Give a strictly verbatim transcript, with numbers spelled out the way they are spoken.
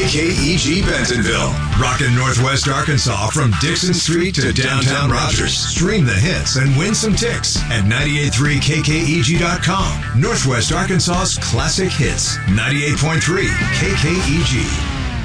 K K E G Bentonville. Rockin' Northwest Arkansas from Dixon Street to downtown Rogers. Stream the hits and win some ticks at nine eight three K K E G dot com. Northwest Arkansas's classic hits. ninety-eight point three K K E G.